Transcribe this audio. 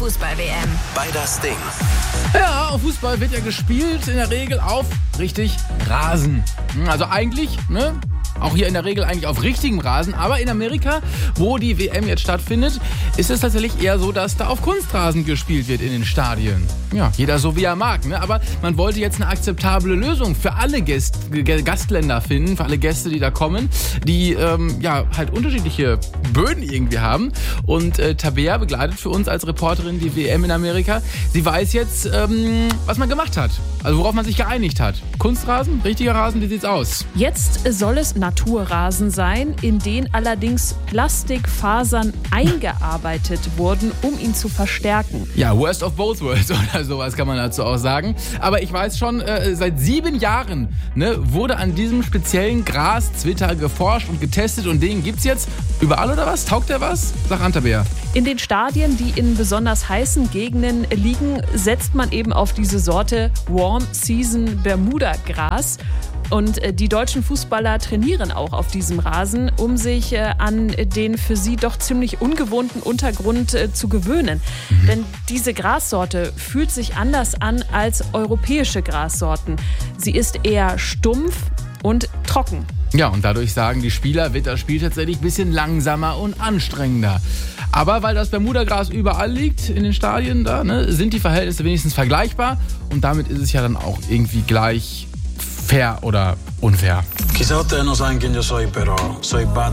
Fußball-WM. Bei das Ding. Ja, Fußball wird ja gespielt in der Regel auf richtig Rasen. Also eigentlich, ne? Auch hier in der Regel eigentlich auf richtigem Rasen. Aber in Amerika, wo die WM jetzt stattfindet, ist es tatsächlich eher so, dass da auf Kunstrasen gespielt wird in den Stadien. Ja, jeder so wie er mag. Ne? Aber man wollte jetzt eine akzeptable Lösung für alle Gastländer finden, für alle Gäste, die da kommen, die halt unterschiedliche Böden irgendwie haben. Und Tabea begleitet für uns als Reporterin die WM in Amerika. Sie weiß jetzt, was man gemacht hat. Also worauf man sich geeinigt hat. Kunstrasen, richtiger Rasen, wie sieht's aus? Jetzt soll es Naturrasen sein, in den allerdings Plastikfasern eingearbeitet wurden, um ihn zu verstärken. Ja, worst of both worlds oder sowas kann man dazu auch sagen. Aber ich weiß schon, seit 7 Jahren wurde an diesem speziellen Gras-Zwitter geforscht und getestet und den gibt's jetzt überall oder was? Taugt der was? Sag an, Tabea. In den Stadien, die in besonders heißen Gegenden liegen, setzt man eben auf diese Sorte Warm Season Bermuda-Gras. Und die deutschen Fußballer trainieren auch auf diesem Rasen, um sich an den für sie doch ziemlich ungewohnten Untergrund zu gewöhnen. Denn diese Grassorte fühlt sich anders an als europäische Grassorten. Sie ist eher stumpf und trocken. Ja, und dadurch sagen die Spieler, wird das Spiel tatsächlich ein bisschen langsamer und anstrengender. Aber weil das Bermuda-Gras überall liegt in den Stadien, sind die Verhältnisse wenigstens vergleichbar. Und damit ist es ja dann auch irgendwie gleich fair oder unfair. Quizá ustedes no saben quién yo soy, pero soy Bad